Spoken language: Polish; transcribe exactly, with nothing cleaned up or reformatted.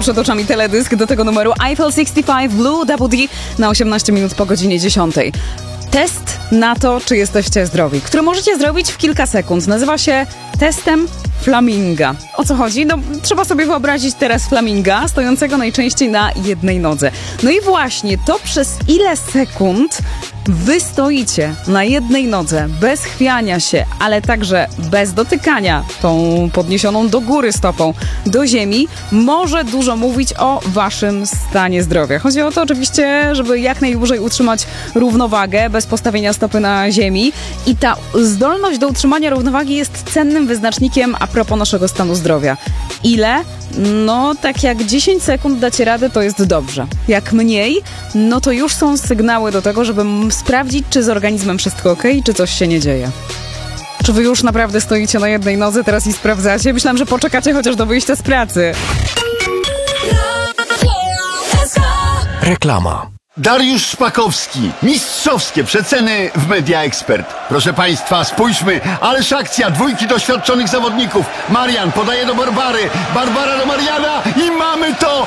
przed oczami teledysk do tego numeru Eiffel sześćdziesiąt pięć Blue Double D na osiemnaście minut po godzinie dziesiątej. Test na to, czy jesteście zdrowi, który możecie zrobić w kilka sekund. Nazywa się testem flaminga. O co chodzi? No, trzeba sobie wyobrazić teraz flaminga stojącego najczęściej na jednej nodze. No i właśnie to, przez ile sekund wy stoicie na jednej nodze, bez chwiania się, ale także bez dotykania tą podniesioną do góry stopą do ziemi, może dużo mówić o waszym stanie zdrowia. Chodzi o to oczywiście, żeby jak najdłużej utrzymać równowagę bez postawienia stopy na ziemi, i ta zdolność do utrzymania równowagi jest cennym wyznacznikiem a propos naszego stanu zdrowia. Ile? No, tak jak dziesięć sekund dacie radę, to jest dobrze. Jak mniej, no to już są sygnały do tego, żeby sprawdzić, czy z organizmem wszystko okej, czy coś się nie dzieje. Czy wy już naprawdę stoicie na jednej nodze teraz i sprawdzacie? Myślałam, że poczekacie chociaż do wyjścia z pracy. Reklama. Dariusz Szpakowski. Mistrzowskie przeceny w Media Expert. Proszę Państwa, spójrzmy, ależ akcja, dwójki doświadczonych zawodników. Marian podaje do Barbary, Barbara do Mariana i mamy to!